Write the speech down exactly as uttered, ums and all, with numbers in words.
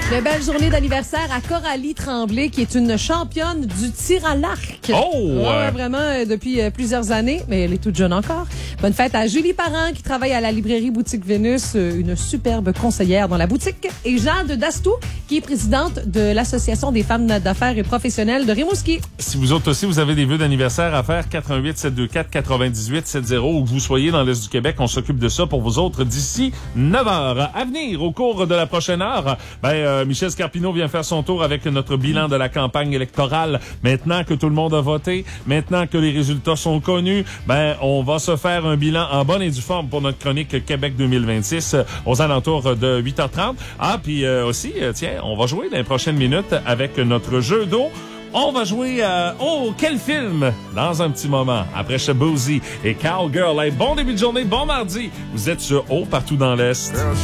Une belle journée d'anniversaire à Coralie Tremblay, qui est une championne du tir à l'arc. Oh! Ouais, vraiment, euh, depuis euh, plusieurs années, mais elle est toute jeune encore. Bonne fête à Julie Parent, qui travaille à la librairie Boutique Vénus, euh, une superbe conseillère dans la boutique. Et Jade Dastou, qui est présidente de l'Association des femmes d'affaires et professionnelles de Rimouski. Si vous autres aussi, vous avez des vœux d'anniversaire à faire, quatre un huit, sept deux quatre, quatre-huit sept zéro, ou que vous soyez dans l'Est du Québec, on s'occupe de ça pour vous autres d'ici neuf heures. À venir, au cours de la prochaine heure, ben, euh, Michel Scarpino vient faire son tour avec notre bilan de la campagne électorale. Maintenant que tout le monde a voté, maintenant que les résultats sont connus, ben, on va se faire un bilan en bonne et due forme pour notre chronique Québec deux mille vingt-six euh, aux alentours de huit heures trente. Ah, puis euh, aussi, euh, tiens, on va jouer dans les prochaines minutes avec notre jeu d'eau. On va jouer à Oh, quel film? Dans un petit moment, après Shabozy et Cowgirl. Hey, bon début de journée, bon mardi. Vous êtes sur Haut partout dans l'Est.